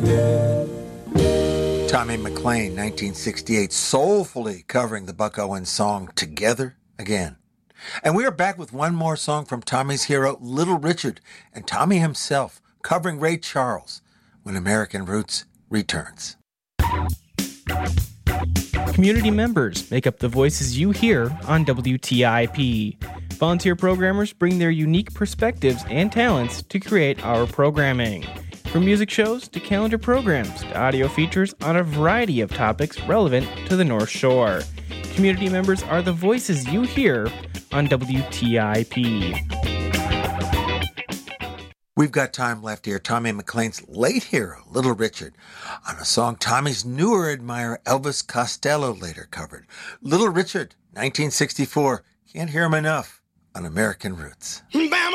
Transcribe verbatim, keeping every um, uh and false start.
Tommy McLean, nineteen sixty-eight, soulfully covering the Buck Owens song Together Again. And we are back with one more song from Tommy's hero, Little Richard, and Tommy himself covering Ray Charles when American Roots returns. Community members make up the voices you hear on W T I P. Volunteer programmers bring their unique perspectives and talents to create our programming. From music shows to calendar programs to audio features on a variety of topics relevant to the North Shore. Community members are the voices you hear on W T I P. We've got time left here. Tommy McLean's late hero, Little Richard, on a song Tommy's newer admirer, Elvis Costello, later covered. Little Richard, nineteen sixty-four. Can't hear him enough on American Roots.